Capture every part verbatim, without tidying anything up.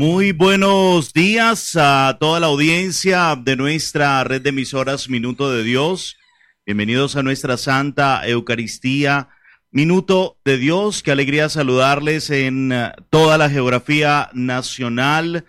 Muy buenos días a toda la audiencia de nuestra red de emisoras Minuto de Dios. Bienvenidos a nuestra Santa Eucaristía, Minuto de Dios. Qué alegría saludarles en toda la geografía nacional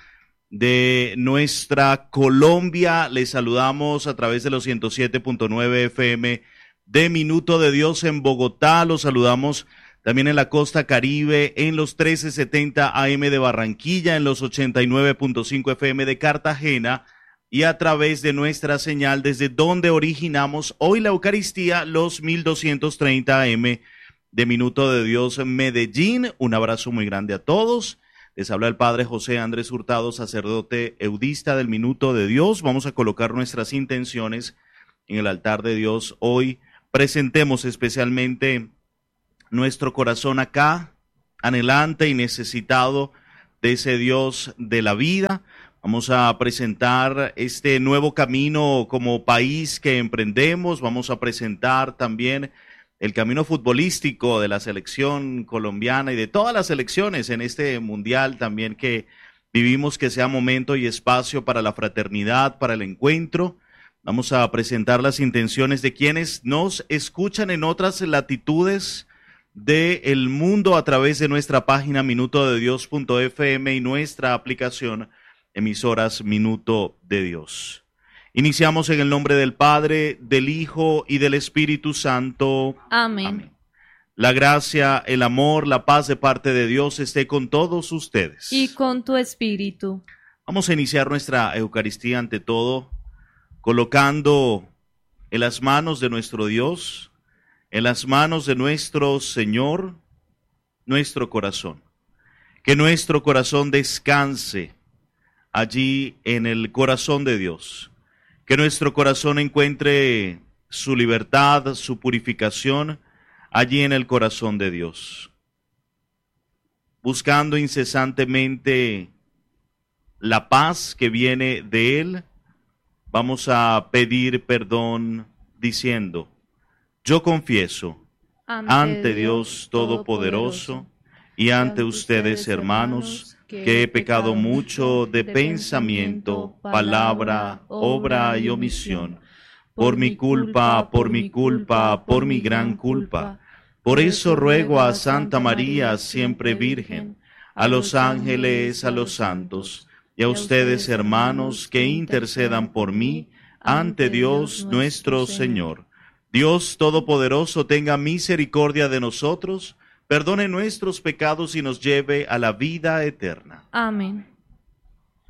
de nuestra Colombia. Les saludamos a través de los ciento siete punto nueve F M de Minuto de Dios en Bogotá. Los saludamos también en la costa Caribe, en los trece setenta A M de Barranquilla, en los ochenta y nueve punto cinco F M de Cartagena y a través de nuestra señal desde donde originamos hoy la Eucaristía, los mil doscientos treinta A M de Minuto de Dios en Medellín. Un abrazo muy grande a todos. Les habla el Padre José Andrés Hurtado, sacerdote eudista del Minuto de Dios. Vamos a colocar nuestras intenciones en el altar de Dios hoy. Presentemos especialmente nuestro corazón acá, anhelante y necesitado de ese Dios de la vida. Vamos a presentar este nuevo camino como país que emprendemos. Vamos a presentar también el camino futbolístico de la selección colombiana y de todas las selecciones en este mundial también que vivimos, que sea momento y espacio para la fraternidad, para el encuentro. Vamos a presentar las intenciones de quienes nos escuchan en otras latitudes del mundo a través de nuestra página minuto de dios punto F M y nuestra aplicación emisoras Minuto de Dios. Iniciamos en el nombre del Padre, del Hijo y del Espíritu Santo. Amén. Amén. La gracia, el amor, la paz de parte de Dios esté con todos ustedes. Y con tu espíritu. Vamos a iniciar nuestra Eucaristía ante todo colocando en las manos de nuestro Dios, en las manos de nuestro Señor, nuestro corazón. Que nuestro corazón descanse allí en el corazón de Dios. Que nuestro corazón encuentre su libertad, su purificación allí en el corazón de Dios. Buscando incesantemente la paz que viene de Él, vamos a pedir perdón diciendo: yo confieso ante, ante Dios Todopoderoso y ante ustedes, hermanos, que he pecado mucho de pensamiento, palabra, obra y omisión, por mi culpa, por mi culpa, por mi gran culpa. Por eso ruego a Santa María, siempre Virgen, a los ángeles, a los santos, y a ustedes, hermanos, que intercedan por mí ante Dios nuestro Señor. Dios Todopoderoso tenga misericordia de nosotros, perdone nuestros pecados y nos lleve a la vida eterna. Amén.